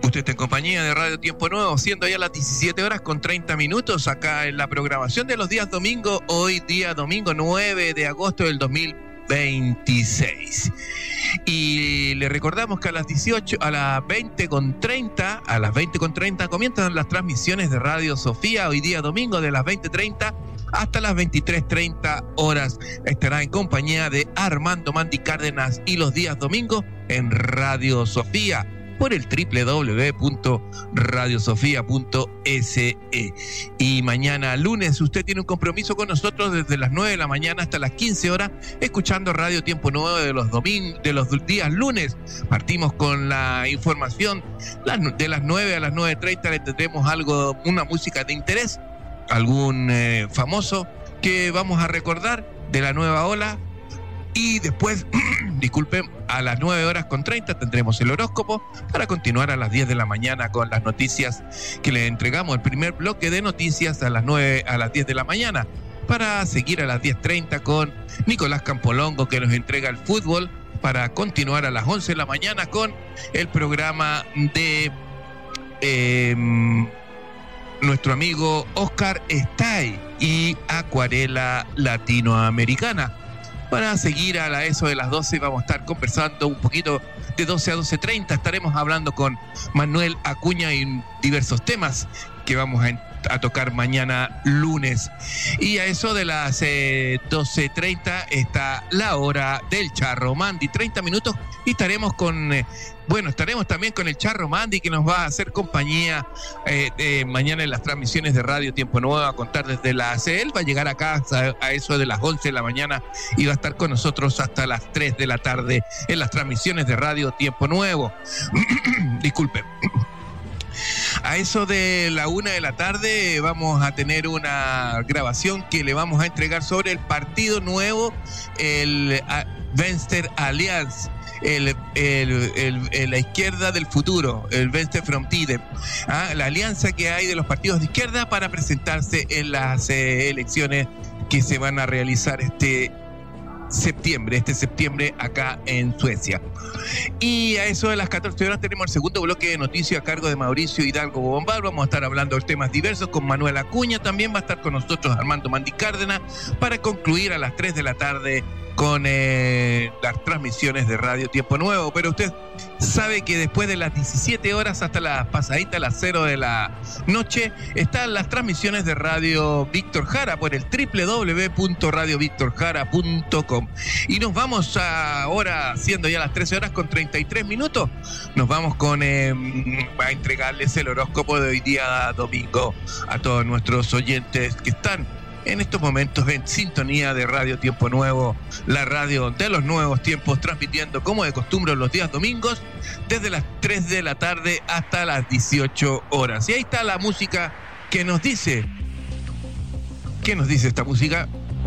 Usted está en compañía de Radio Tiempo Nuevo, siendo ya las 17 horas con 30 minutos acá en la programación de los días domingo, hoy día domingo 9 de agosto del 2026. Y le recordamos que a las 20:30 comienzan las transmisiones de Radio Sofía, hoy día domingo de las 20:30 hasta las 23:30 horas. Estará en compañía de Armando Mandy Cárdenas y los días domingos en Radio Sofía por el www.radiosofia.se. Y mañana lunes usted tiene un compromiso con nosotros desde las 9 de la mañana hasta las 15 horas, escuchando Radio Tiempo Nuevo de los días lunes. Partimos con la información de las 9 a las 9:30. Le tendremos una música de interés, algún famoso que vamos a recordar de la nueva ola. Y después, a las 9:30 tendremos el horóscopo para continuar a las 10 de la mañana con las noticias que le entregamos. El primer bloque de noticias a las 10 de la mañana, para seguir a las 10:30 con Nicolás Campolongo, que nos entrega el fútbol, para continuar a las 11 de la mañana con el programa de nuestro amigo Oscar Stay y Acuarela Latinoamericana. Para seguir a eso de las 12 vamos a estar conversando un poquito de 12 a 12:30. Estaremos hablando con Manuel Acuña y diversos temas que vamos a tocar mañana lunes. Y a eso de las 12:30 está la hora del Charro Mandy, 30 minutos, y estaremos también con el Charro Mandy, que nos va a hacer compañía mañana en las transmisiones de Radio Tiempo Nuevo, a contar desde él va a llegar acá a eso de las 11 de la mañana y va a estar con nosotros hasta las 3 de la tarde en las transmisiones de Radio Tiempo Nuevo. Disculpe. A eso de la 1 de la tarde vamos a tener una grabación que le vamos a entregar sobre el partido nuevo, el Venstre Alliance, la izquierda del futuro, el Venstre Frontide, la alianza que hay de los partidos de izquierda para presentarse en las elecciones que se van a realizar este septiembre acá en Suecia. Y a eso de las 14 horas tenemos el segundo bloque de noticias a cargo de Mauricio Hidalgo Bombal. Vamos a estar hablando de temas diversos con Manuel Acuña. También va a estar con nosotros Armando Mandy Cárdenas, para concluir a las 3 de la tarde con las transmisiones de Radio Tiempo Nuevo. Pero usted sabe que después de las 17 horas hasta la pasadita a las 0 de la noche están las transmisiones de Radio Víctor Jara por el www.radiovictorjara.com. Y nos vamos ahora, siendo ya las 13 horas con 33 minutos, nos vamos a entregarles el horóscopo de hoy día domingo a todos nuestros oyentes que están en estos momentos en sintonía de Radio Tiempo Nuevo, la radio de los nuevos tiempos, transmitiendo como de costumbre los días domingos desde las 3 de la tarde hasta las 18 horas. Y ahí está la música que nos dice. ¿Qué nos dice esta música?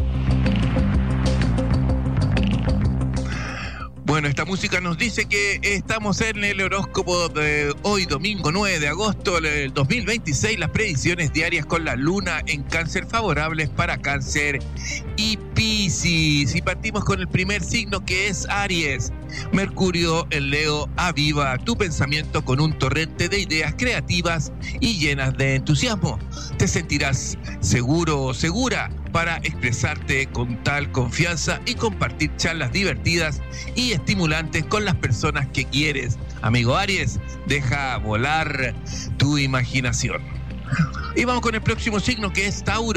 Bueno, esta música nos dice que estamos en el horóscopo de hoy, domingo 9 de agosto del 2026, las predicciones diarias con la luna en Cáncer favorables para Cáncer y Piscis. Y partimos con el primer signo, que es Aries. Mercurio en Leo aviva tu pensamiento con un torrente de ideas creativas y llenas de entusiasmo. Te sentirás seguro o segura para expresarte con tal confianza y compartir charlas divertidas y estimulantes con las personas que quieres. Amigo Aries, deja volar tu imaginación. Y vamos con el próximo signo, que es Tauro.